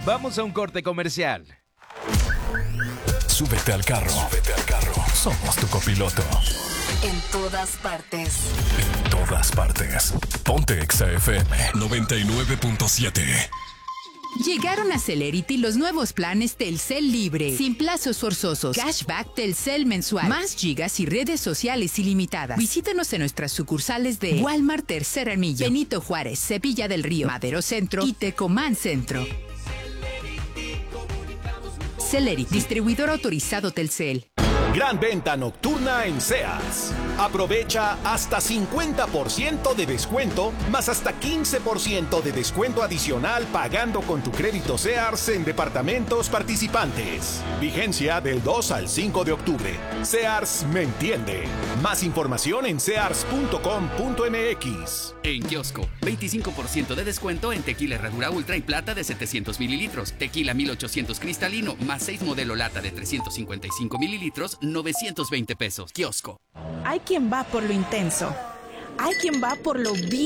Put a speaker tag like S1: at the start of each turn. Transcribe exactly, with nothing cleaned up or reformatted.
S1: Vamos a un corte comercial.
S2: Súbete al carro. Súbete al carro. Somos tu copiloto.
S3: En todas partes.
S2: En todas partes. Ponte Exa F M noventa y nueve punto siete.
S4: Llegaron a Celerity los nuevos planes Telcel Libre, sin plazos forzosos, cashback Telcel mensual, más gigas y redes sociales ilimitadas. Visítanos en nuestras sucursales de Walmart Tercer Anillo, Benito Juárez, Sevilla del Río, Madero Centro y Tecomán Centro. Celerity, distribuidor autorizado Telcel.
S5: Gran venta nocturna en Sears. Aprovecha hasta cincuenta por ciento de descuento, más hasta quince por ciento de descuento adicional pagando con tu crédito Sears en departamentos participantes. Vigencia del dos al cinco de octubre. Sears me entiende. Más información en sears punto com punto m x.
S6: En kiosco, veinticinco por ciento de descuento en tequila Herradura Ultra y Plata de setecientos mililitros, tequila mil ochocientos cristalino, más seis modelo lata de trescientos cincuenta y cinco mililitros, novecientos veinte pesos. Kiosco.
S7: Hay quien va por lo intenso. Hay quien va por lo bien.